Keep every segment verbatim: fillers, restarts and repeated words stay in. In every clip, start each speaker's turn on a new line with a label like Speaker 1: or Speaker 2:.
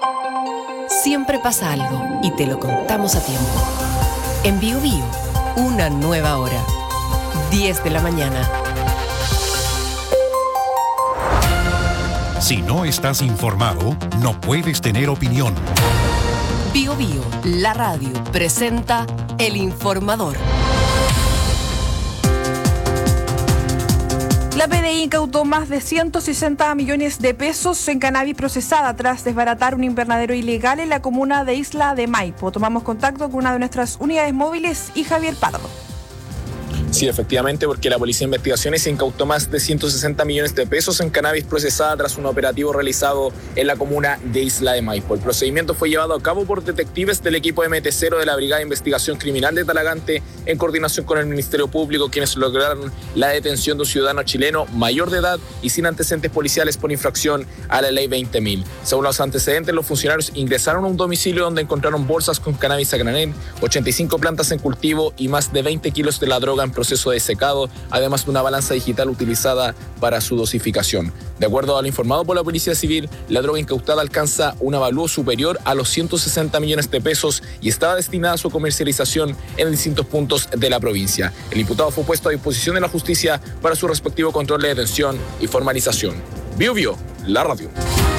Speaker 1: Siempre pasa algo y te lo contamos a tiempo. En Bio Bio, una nueva hora. diez de la mañana.
Speaker 2: Si no estás informado, no puedes tener opinión.
Speaker 1: Bio Bio, la radio, presenta El Informador.
Speaker 3: La P D I incautó más de ciento sesenta millones de pesos en cannabis procesada tras desbaratar un invernadero ilegal en la comuna de Isla de Maipo. Tomamos contacto con una de nuestras unidades móviles y Javier Pardo.
Speaker 4: Sí, efectivamente, porque la Policía de Investigaciones incautó más de ciento sesenta millones de pesos en cannabis procesada tras un operativo realizado en la comuna de Isla de Maipo. El procedimiento fue llevado a cabo por detectives del equipo M T cero de la Brigada de Investigación Criminal de Talagante en coordinación con el Ministerio Público, quienes lograron la detención de un ciudadano chileno mayor de edad y sin antecedentes policiales por infracción a la ley veinte mil. Según los antecedentes, los funcionarios ingresaron a un domicilio donde encontraron bolsas con cannabis a granel, ochenta y cinco plantas en cultivo y más de veinte kilos de la droga en proceso de secado, además de una balanza digital utilizada para su dosificación. De acuerdo a lo informado por la Policía Civil, la droga incautada alcanza un avalúo superior a los ciento sesenta millones de pesos y estaba destinada a su comercialización en distintos puntos de la provincia. El imputado fue puesto a disposición de la justicia para su respectivo control de detención y formalización. Bio Bio, la radio.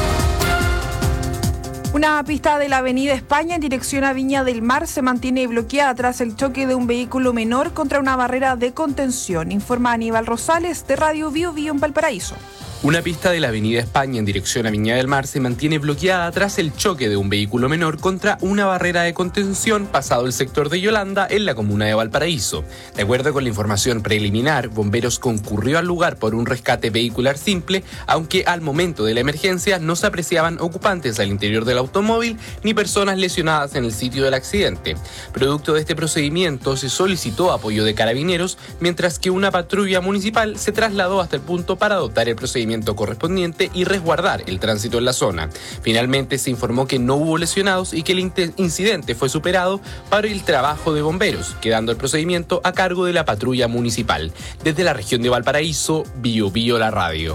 Speaker 3: Una pista de la avenida España en dirección a Viña del Mar se mantiene bloqueada tras el choque de un vehículo menor contra una barrera de contención, informa Aníbal Rosales de Radio Bio Bio en Valparaíso.
Speaker 5: Una pista de la avenida España en dirección a Viña del Mar se mantiene bloqueada tras el choque de un vehículo menor contra una barrera de contención pasado el sector de Yolanda en la comuna de Valparaíso. De acuerdo con la información preliminar, Bomberos concurrió al lugar por un rescate vehicular simple, aunque al momento de la emergencia no se apreciaban ocupantes al interior del automóvil ni personas lesionadas en el sitio del accidente. Producto de este procedimiento se solicitó apoyo de carabineros, mientras que una patrulla municipal se trasladó hasta el punto para adoptar el procedimiento correspondiente y resguardar el tránsito en la zona. Finalmente se informó que no hubo lesionados y que el incidente fue superado para el trabajo de bomberos, quedando el procedimiento a cargo de la patrulla municipal. Desde la región de Valparaíso, Bio Bio la radio.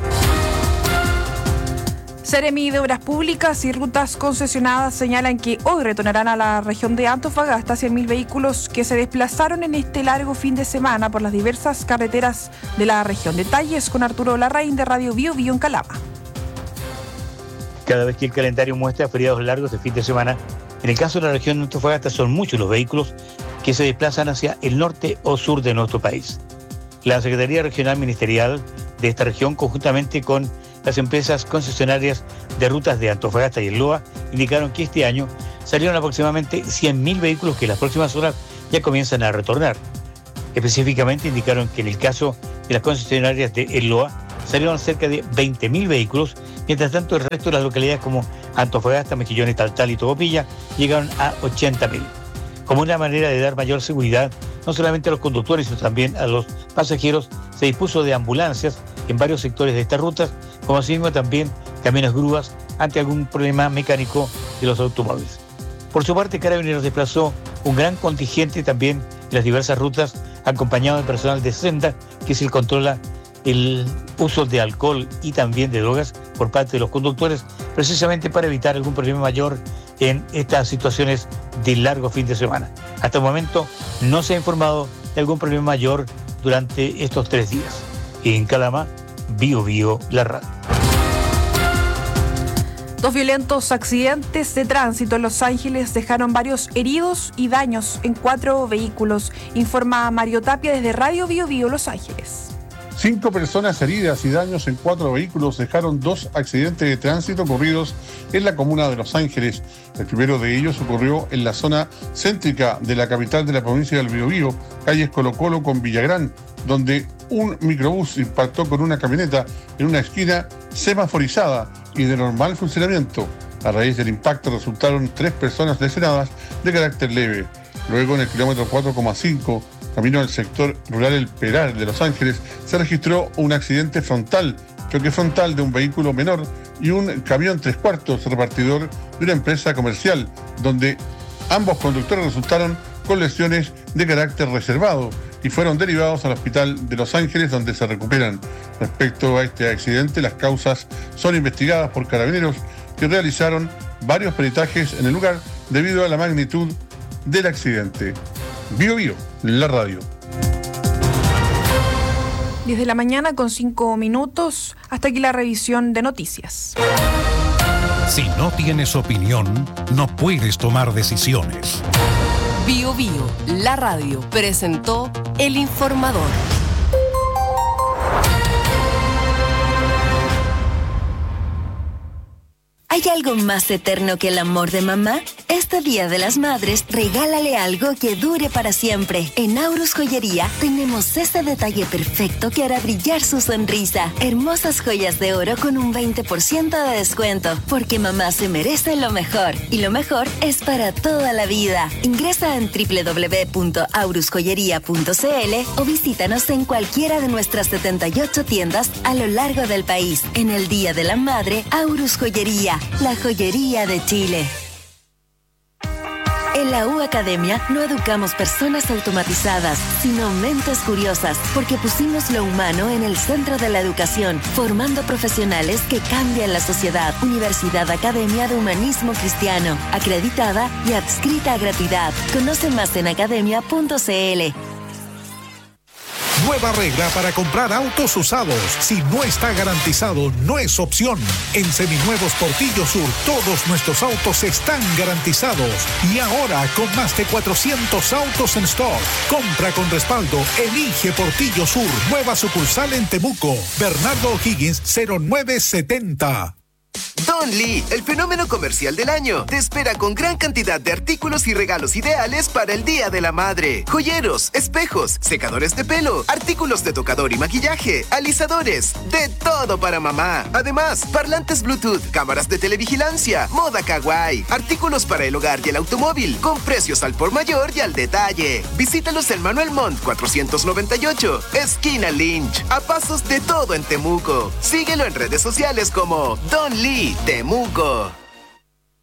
Speaker 3: Seremi de Obras Públicas y Rutas Concesionadas señalan que hoy retornarán a la región de Antofagasta cien mil vehículos que se desplazaron en este largo fin de semana por las diversas carreteras de la región. Detalles con Arturo Larraín de Radio Bio Bio en Calama.
Speaker 6: Cada vez que el calendario muestra feriados largos de fin de semana, en el caso de la región de Antofagasta son muchos los vehículos que se desplazan hacia el norte o sur de nuestro país. La Secretaría Regional Ministerial de esta región, conjuntamente con las empresas concesionarias de rutas de Antofagasta y el Loa, indicaron que este año salieron aproximadamente cien mil vehículos que en las próximas horas ya comienzan a retornar. Específicamente indicaron que en el caso de las concesionarias de el Loa salieron cerca de veinte mil vehículos, mientras tanto el resto de las localidades como Antofagasta, Mejillones, Taltal y Tocopilla llegaron a ochenta mil. Como una manera de dar mayor seguridad, no solamente a los conductores, sino también a los pasajeros, se dispuso de ambulancias en varios sectores de estas rutas, como asimismo también camiones grúas ante algún problema mecánico de los automóviles. Por su parte, Carabineros desplazó un gran contingente también en las diversas rutas, acompañado del personal de Senda, que es el controla el uso de alcohol y también de drogas por parte de los conductores, precisamente para evitar algún problema mayor en estas situaciones de largo fin de semana. Hasta el momento no se ha informado de algún problema mayor durante estos tres días. En Calama, Bio Bio la radio.
Speaker 3: Dos violentos accidentes de tránsito en Los Ángeles dejaron varios heridos y daños en cuatro vehículos, informa Mario Tapia desde Radio Bio Bio Los Ángeles.
Speaker 7: Cinco personas heridas y daños en cuatro vehículos dejaron dos accidentes de tránsito ocurridos en la comuna de Los Ángeles. El primero de ellos ocurrió en la zona céntrica de la capital de la provincia del Biobío, calles Colo Colo con Villagrán, donde un microbús impactó con una camioneta en una esquina semaforizada y de normal funcionamiento. A raíz del impacto resultaron tres personas lesionadas de carácter leve. Luego, en el kilómetro cuatro coma cinco, camino al sector rural El Peral de Los Ángeles, se registró un accidente frontal, choque frontal de un vehículo menor y un camión tres cuartos repartidor de una empresa comercial, donde ambos conductores resultaron con lesiones de carácter reservado y fueron derivados al hospital de Los Ángeles, donde se recuperan. Respecto a este accidente, las causas son investigadas por Carabineros que realizaron varios peritajes en el lugar debido a la magnitud del accidente. Bio Bio, la radio.
Speaker 3: diez de la mañana con cinco minutos. Hasta aquí la revisión de noticias.
Speaker 2: Si no tienes opinión, no puedes tomar decisiones.
Speaker 1: Bio Bio, la radio, presentó El Informador.
Speaker 8: ¿Hay algo más eterno que el amor de mamá? Este Día de las Madres, regálale algo que dure para siempre. En Aurus Joyería tenemos ese detalle perfecto que hará brillar su sonrisa. Hermosas joyas de oro con un veinte por ciento de descuento, porque mamá se merece lo mejor. Y lo mejor es para toda la vida. Ingresa en doble u doble u doble u punto aurus joyería punto c l o visítanos en cualquiera de nuestras setenta y ocho tiendas a lo largo del país. En el Día de la Madre, Aurus Joyería, la joyería de Chile. En la U Academia no educamos personas automatizadas, sino mentes curiosas, porque pusimos lo humano en el centro de la educación, formando profesionales que cambian la sociedad. Universidad Academia de Humanismo Cristiano, acreditada y adscrita a gratuidad. Conoce más en academia punto c l.
Speaker 9: Nueva regla para comprar autos usados. Si no está garantizado, no es opción. En Seminuevos Portillo Sur, todos nuestros autos están garantizados. Y ahora, con más de cuatrocientos autos en stock. Compra con respaldo. Elige Portillo Sur. Nueva sucursal en Temuco. Bernardo O'Higgins, cero nueve setenta.
Speaker 10: Don Lee, el fenómeno comercial del año, te espera con gran cantidad de artículos y regalos ideales para el Día de la Madre. Joyeros, espejos, secadores de pelo, artículos de tocador y maquillaje, alisadores, de todo para mamá. Además, parlantes Bluetooth, cámaras de televigilancia, moda kawaii, artículos para el hogar y el automóvil, con precios al por mayor y al detalle. Visítalos en Manuel Montt cuatrocientos noventa y ocho, esquina Lynch, a pasos de todo en Temuco. Síguelo en redes sociales como Don Lee Temuco.